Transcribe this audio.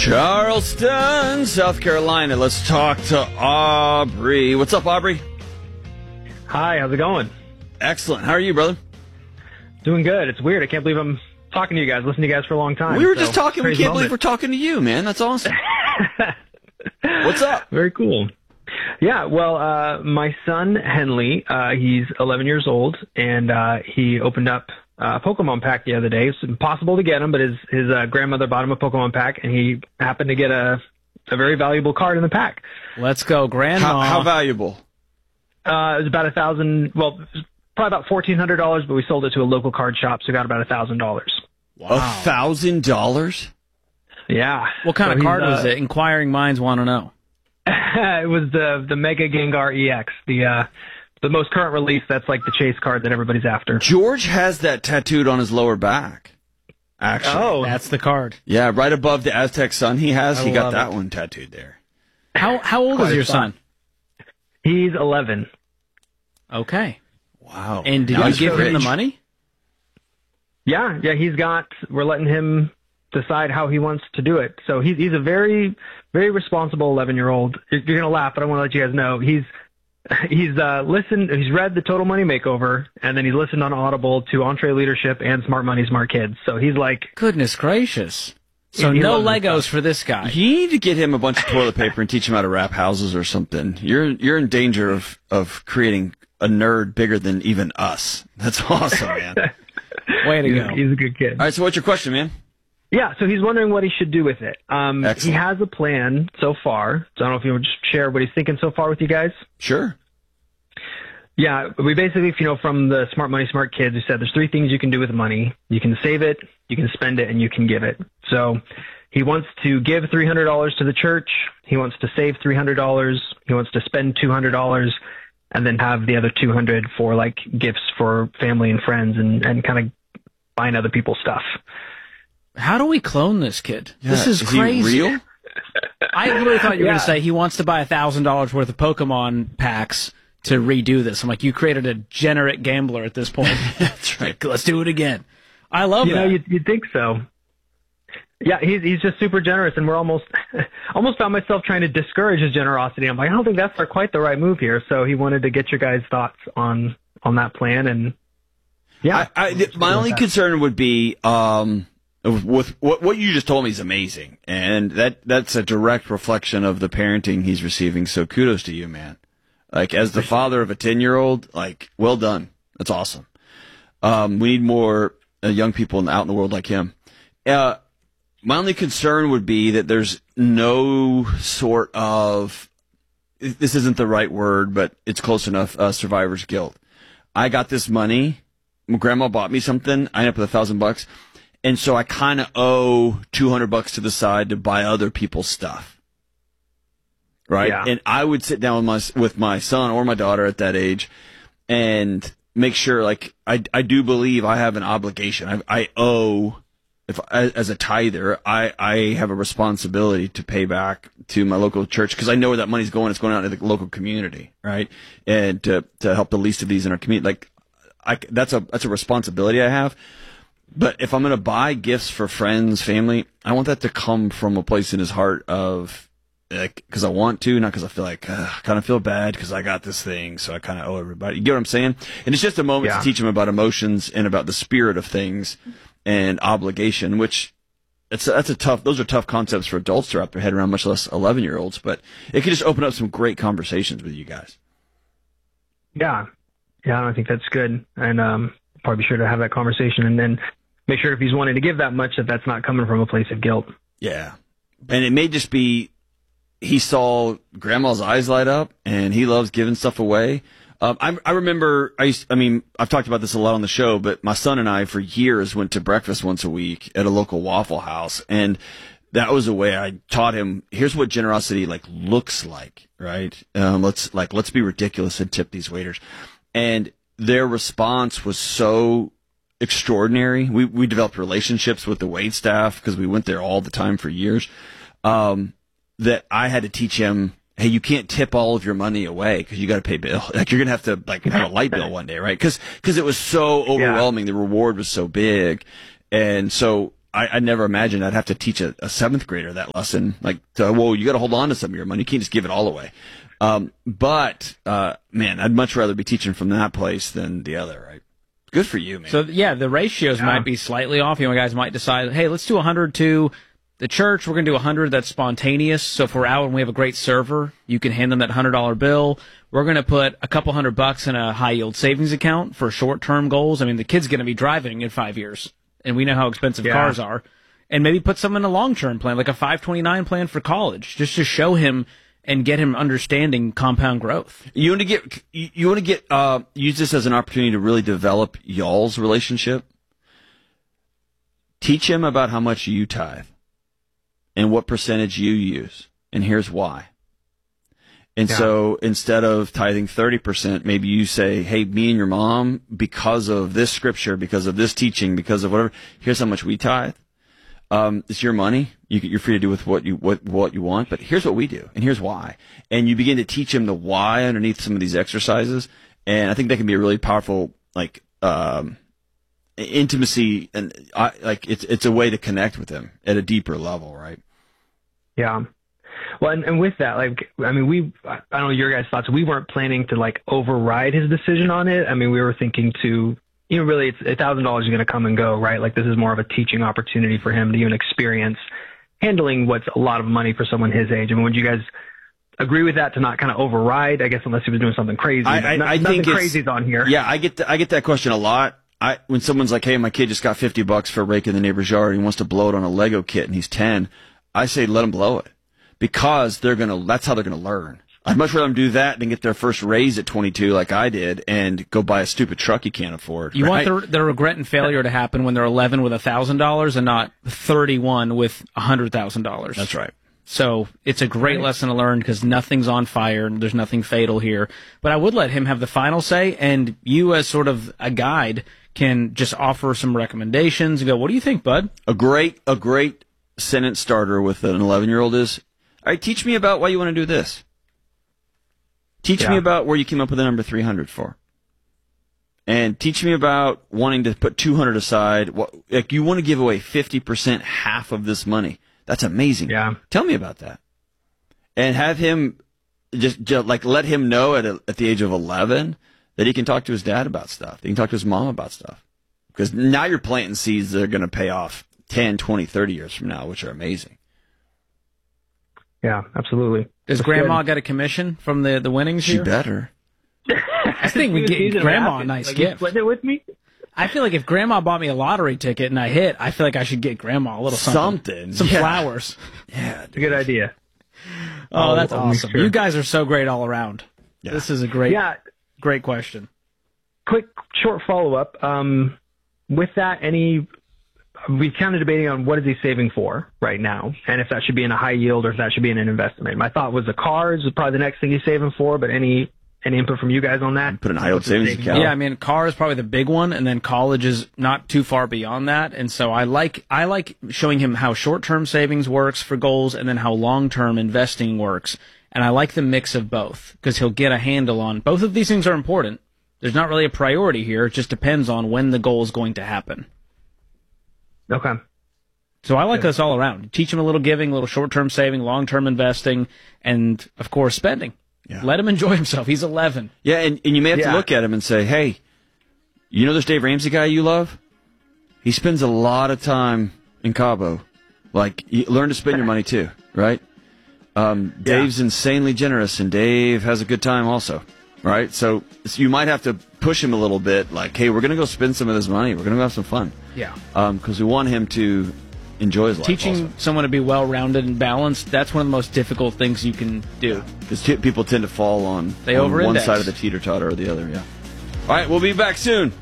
Charleston, South Carolina. Let's talk to Aubrey. What's up, Aubrey? Hi, how's it going? Excellent. How are you, brother? Doing good. It's weird. I can't believe I'm talking to you guys, listening to you guys for a long time. We were just talking. We can't believe we're talking to you, man. That's awesome. What's up? Very cool. Yeah, well, my son, Henley, he's 11 years old, and he opened up a Pokemon pack the other day. It's impossible to get him, but his grandmother bought him a Pokemon pack, and he happened to get a very valuable card in the pack. Let's go, Grandma. How valuable? It was about $1,000. Well, probably about $1,400, but we sold it to a local card shop, so got about $1,000. Wow. $1,000? Yeah. What kind of card was it? Inquiring minds want to know. It was the Mega Gengar EX, the most current release. That's like the chase card that everybody's after. George has that tattooed on his lower back. Actually, oh, that's the card. Yeah, right above the Aztec sun. He got that it. one tattooed there. How old is your son? He's 11. Okay. Wow. And did you give him the money? Yeah. We're letting him decide how he wants to do it. So he's a very, very responsible 11-year-old. You're gonna laugh, but I want to let you guys know he's listened. He's read the Total Money Makeover, and then he's listened on Audible to Entree Leadership and Smart Money, Smart Kids. So he's like, goodness gracious. So no Legos for this guy. You need to get him a bunch of toilet paper and teach him how to wrap houses or something. You're in danger of creating a nerd bigger than even us. That's awesome, man. Way to go. He's a good kid. All right, so what's your question, man? Yeah, so he's wondering what he should do with it. Excellent. He has a plan so far. So I don't know if you would just share what he's thinking so far with you guys. Sure. Yeah, we basically, from the Smart Money, Smart Kids, we said there's three things you can do with money. You can save it, you can spend it, and you can give it. So he wants to give $300 to the church. He wants to save $300. He wants to spend $200, and then have the other $200 for like gifts for family and friends, and kind of buying other people's stuff. How do we clone this kid? Yeah, this is crazy. He real? I literally thought you were going to say he wants to buy $1,000 worth of Pokemon packs to redo this. I'm like, you created a degenerate gambler at this point. That's right. Let's do it again. I love that. You'd think so. Yeah, he's just super generous, and we're almost found myself trying to discourage his generosity. I'm like, I don't think that's quite the right move here. So he wanted to get your guys' thoughts on that plan, and yeah. My only concern would be with what you just told me is amazing, and that's a direct reflection of the parenting he's receiving. So kudos to you, man. Like, as the father of a 10-year-old, like, well done. That's awesome. We need more young people out in the world like him. My only concern would be that there's no sort of, this isn't the right word, but it's close enough, survivor's guilt. I got this money. My grandma bought me something. I ended up with $1,000, and so I kind of owe $200 to the side to buy other people's stuff. Right. Yeah. And I would sit down with my son or my daughter at that age and make sure, like, I do believe I have an obligation. I owe, as a tither, I have a responsibility to pay back to my local church, because I know where that money's going. It's going out to the local community, right? And to help the least of these in our community. Like, that's a responsibility I have. But if I'm going to buy gifts for friends, family, I want that to come from a place in his heart of, because I want to, not because I feel like, I kind of feel bad because I got this thing, so I kind of owe everybody. You get what I'm saying? And it's just a moment to teach him about emotions and about the spirit of things and obligation, which those are tough concepts for adults to wrap their head around, much less 11-year-olds. But it could just open up some great conversations with you guys. Yeah, I think that's good, and probably be sure to have that conversation, and then make sure if he's wanting to give that much, that's not coming from a place of guilt. Yeah, and it may just be, he saw grandma's eyes light up, and he loves giving stuff away. I remember, I've talked about this a lot on the show, but my son and I, for years, went to breakfast once a week at a local Waffle House, and that was a way I taught him, here's what generosity looks like, right? Let's be ridiculous and tip these waiters. And their response was so extraordinary. We developed relationships with the wait staff because we went there all the time for years. That I had to teach him, hey, you can't tip all of your money away because you got to pay bill. Like, you're going to have to have a light bill one day, right? Because it was so overwhelming. The reward was so big. And so I never imagined I'd have to teach a seventh grader that lesson. Like, well, you got to hold on to some of your money. You can't just give it all away. But man, I'd much rather be teaching from that place than the other, right? Good for you, man. So, yeah, the ratios might be slightly off. You know, guys might decide, hey, let's do 100 to the church. We're going to do 100 that's spontaneous. So if we're out and we have a great server, you can hand them that $100 bill. We're going to put a couple $100 in a high-yield savings account for short-term goals. I mean, the kid's going to be driving in 5 years, and we know how expensive cars are. And maybe put some in a long-term plan, like a 529 plan for college, just to show him and get him understanding compound growth. You want to get use this as an opportunity to really develop y'all's relationship. Teach him about how much you tithe and what percentage you use, and here's why. And so instead of tithing 30%, maybe you say, hey, me and your mom, because of this scripture, because of this teaching, because of whatever, here's how much we tithe. It's your money. You're free to do with what you want, but here's what we do, and here's why. And you begin to teach him the why underneath some of these exercises, and I think that can be a really powerful, like, intimacy, and it's a way to connect with him at a deeper level, right? Yeah. Well, and with that, like, I mean, I don't know your guys' thoughts. We weren't planning to like override his decision on it. I mean, we were thinking to, you know, really, it's $1,000 is going to come and go, right? Like, this is more of a teaching opportunity for him to even experience handling what's a lot of money for someone his age. I mean, would you guys agree with that, to not kind of override? I guess unless he was doing something crazy. I nothing think crazy's on here. Yeah, I get that question a lot. When someone's like, "Hey, my kid just got $50 for raking the neighbor's yard and he wants to blow it on a Lego kit and he's 10," I say, let him blow it, because that's how they're gonna learn. I'd much rather them do that than get their first raise at 22 like I did and go buy a stupid truck you can't afford. You right? want the regret and failure to happen when they're 11 with $1,000 and not 31 with $100,000. That's right. So it's a great lesson to learn, because nothing's on fire and there's nothing fatal here. But I would let him have the final say, and you as sort of a guide can just offer some recommendations and go, what do you think, bud? A great sentence starter with an 11-year-old is, all right, teach me about why you want to do this. Teach me about where you came up with the number 300 for. And teach me about wanting to put 200 aside. Like, you want to give away 50%, half of this money. That's amazing. Yeah. Tell me about that. And have him just like let him know at the age of 11 that he can talk to his dad about stuff. He can talk to his mom about stuff. Because now you're planting seeds that are going to pay off 10, 20, 30 years from now, which are amazing. Yeah, absolutely. Does Grandma get a commission from the winnings here? She better. I think we get Grandma a nice gift. Split it with me? I feel like if Grandma bought me a lottery ticket and I hit, I feel like I should get Grandma a little something. Some flowers. Yeah. It's a good idea. Oh, that's awesome. Sure. You guys are so great all around. Yeah. This is a great question. Quick, short follow-up. With that, we kind of debating on what is he saving for right now, and if that should be in a high yield or if that should be in an investment. My thought was the cars is probably the next thing he's saving for, but any input from you guys on that? Put an high yield savings account. Yeah, I mean, car is probably the big one, and then college is not too far beyond that. And so I like showing him how short-term savings works for goals and then how long-term investing works. And I like the mix of both, because he'll get a handle on both of these things are important. There's not really a priority here. It just depends on when the goal is going to happen. Okay. So I like this all around. Teach him a little giving, a little short-term saving, long-term investing, and, of course, spending. Yeah. Let him enjoy himself. He's 11. Yeah, and you may have to look at him and say, hey, you know this Dave Ramsey guy you love? He spends a lot of time in Cabo. Like, learn to spend your money too, right? Dave's insanely generous, and Dave has a good time also, right? So you might have to push him a little bit, like, hey, we're going to go spend some of this money. We're going to go have some fun. Yeah. Because we want him to enjoy his life. Teaching someone to be well-rounded and balanced, that's one of the most difficult things you can do. Because people tend to fall on one side of the teeter-totter or the other, All right, we'll be back soon.